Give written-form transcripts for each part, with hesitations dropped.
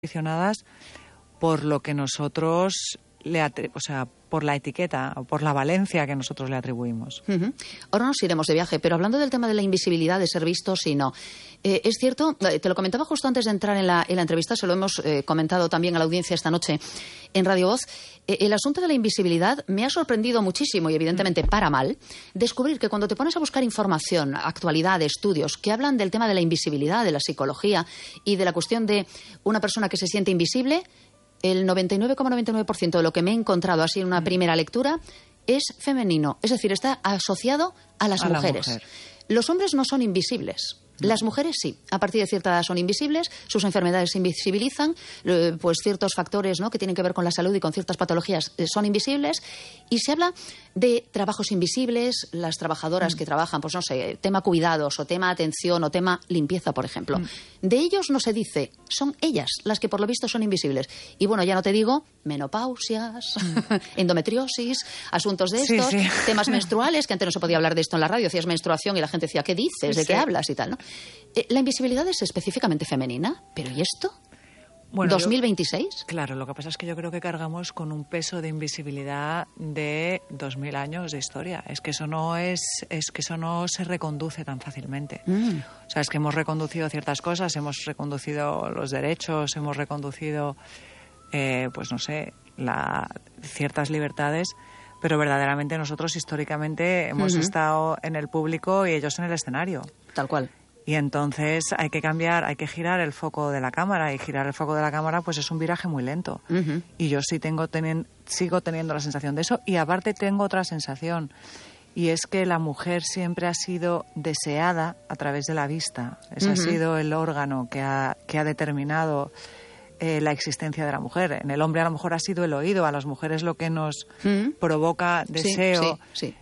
condicionadas por lo que nosotros por la etiqueta o por la valencia que nosotros le atribuimos. Ahora nos iremos de viaje, pero hablando del tema de la invisibilidad, de ser vistos y no. Es cierto, te lo comentaba justo antes de entrar en la entrevista, se lo hemos comentado también a la audiencia esta noche en Radio Voz. El asunto de la invisibilidad me ha sorprendido muchísimo y evidentemente para mal descubrir que cuando te pones a buscar información, actualidad, estudios que hablan del tema de la invisibilidad, de la psicología y de la cuestión de una persona que se siente invisible, el 99,99% de lo que me he encontrado así en una primera lectura es femenino. Es decir, está asociado a las mujeres. La mujer. Los hombres no son invisibles. Las mujeres sí, a partir de cierta edad son invisibles, sus enfermedades se invisibilizan, pues ciertos factores, ¿no?, que tienen que ver con la salud y con ciertas patologías son invisibles, y se habla de trabajos invisibles, las trabajadoras que trabajan, pues no sé, tema cuidados o tema atención o tema limpieza, por ejemplo. De ellos no se dice, son ellas las que por lo visto son invisibles. Y bueno, ya no te digo menopausias, endometriosis, asuntos de estos, temas menstruales, que antes no se podía hablar de esto en la radio, hacías menstruación y la gente decía, ¿qué dices? ¿De qué hablas? Y tal, ¿no? La invisibilidad es específicamente femenina, pero ¿y esto? Bueno, ¿2026? Claro, lo que pasa es que yo creo que cargamos con un peso de invisibilidad de 2000 años de historia. Es que eso no se reconduce tan fácilmente. O sea, es que hemos reconducido ciertas cosas, hemos reconducido los derechos, hemos reconducido, pues no sé, ciertas libertades, pero verdaderamente nosotros históricamente hemos estado en el público y ellos en el escenario. Tal cual. Y entonces hay que cambiar, hay que girar el foco de la cámara, y girar el foco de la cámara pues es un viraje muy lento. Y yo sí sigo teniendo la sensación de eso, y aparte tengo otra sensación, y es que la mujer siempre ha sido deseada a través de la vista. Ese ha sido el órgano que ha determinado la existencia de la mujer. En el hombre a lo mejor ha sido el oído, a las mujeres lo que nos provoca deseo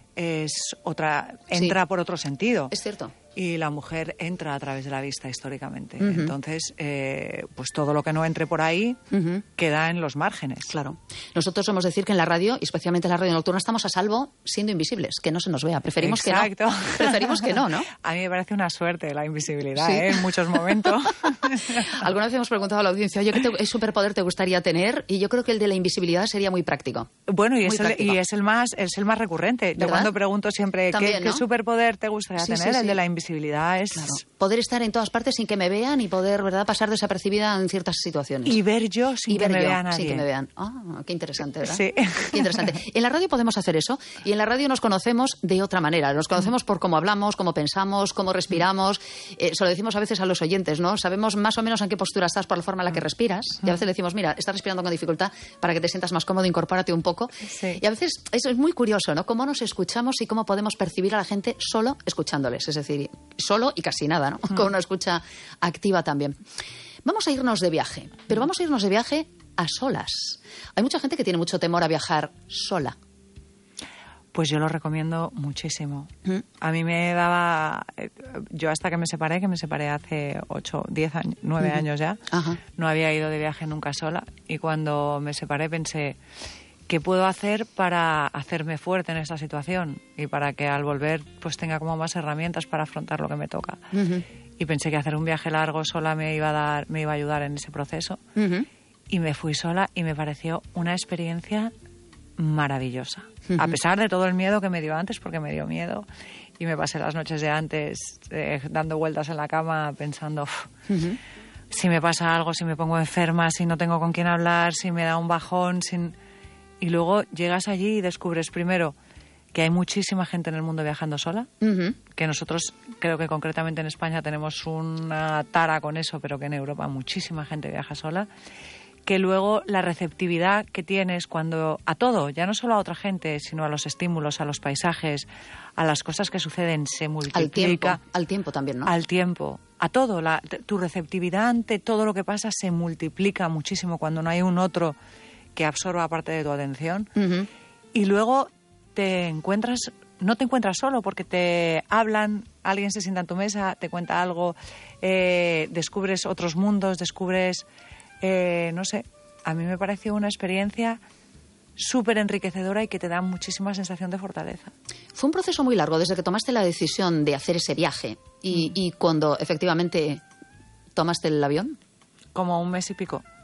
entra por otro sentido. Es cierto. Y la mujer entra a través de la vista históricamente. Entonces, pues todo lo que no entre por ahí queda en los márgenes. Claro. Nosotros somos decir que en la radio, y especialmente en la radio nocturna, estamos a salvo siendo invisibles, que no se nos vea. Preferimos que no. Preferimos que no, ¿no? A mí me parece una suerte la invisibilidad, en muchos momentos. Alguna vez hemos preguntado a la audiencia, oye, ¿qué superpoder te gustaría tener? Y yo creo que el de la invisibilidad sería muy práctico. Bueno, y es el más recurrente. Yo cuando pregunto siempre, también, ¿qué superpoder te gustaría tener? El de la invisibilidad es... Claro. Poder estar en todas partes sin que me vean y poder, ¿verdad?, pasar desapercibida en ciertas situaciones. Y ver yo sin que me vea nadie. Sin que me vean. Ah, qué interesante, ¿verdad? Sí. Qué interesante. En la radio podemos hacer eso, y en la radio nos conocemos de otra manera. Nos conocemos por cómo hablamos, cómo pensamos, cómo respiramos. Se lo decimos a veces a los oyentes, ¿no? Sabemos más o menos en qué postura estás por la forma en la que respiras. Y a veces le decimos, mira, estás respirando con dificultad, para que te sientas más cómodo, incorpórate un poco. Sí. Y a veces eso es muy curioso, ¿no? Cómo nos escuchamos y cómo podemos percibir a la gente solo escuchándoles. Es decir, solo y casi nada, ¿no? Con una escucha activa también. Vamos a irnos de viaje, pero vamos a irnos de viaje a solas. Hay mucha gente que tiene mucho temor a viajar sola. Pues yo lo recomiendo muchísimo. A mí me daba... Yo hasta que me separé hace 8, 10 años, 9 años ya, no había ido de viaje nunca sola. Y cuando me separé pensé, ¿qué puedo hacer para hacerme fuerte en esta situación? Y para que al volver pues tenga como más herramientas para afrontar lo que me toca. Y pensé que hacer un viaje largo sola me iba a ayudar en ese proceso. Y me fui sola y me pareció una experiencia maravillosa. A pesar de todo el miedo que me dio antes, porque me dio miedo, y me pasé las noches de antes dando vueltas en la cama pensando, si me pasa algo, si me pongo enferma, si no tengo con quién hablar, si me da un bajón, y luego llegas allí y descubres primero que hay muchísima gente en el mundo viajando sola, que nosotros creo que concretamente en España tenemos una tara con eso, pero que en Europa muchísima gente viaja sola, que luego la receptividad que tienes cuando a todo, ya no solo a otra gente, sino a los estímulos, a los paisajes, a las cosas que suceden, se multiplica. Al tiempo también, ¿no? Al tiempo, a todo. Tu receptividad ante todo lo que pasa se multiplica muchísimo cuando no hay un otro que absorba parte de tu atención. Y luego no te encuentras solo, porque te hablan, alguien se sienta en tu mesa, te cuenta algo, descubres otros mundos, descubres... no sé, a mí me pareció una experiencia súper enriquecedora y que te da muchísima sensación de fortaleza. Fue un proceso muy largo desde que tomaste la decisión de hacer ese viaje y cuando efectivamente tomaste el avión. Como 1 mes y pico.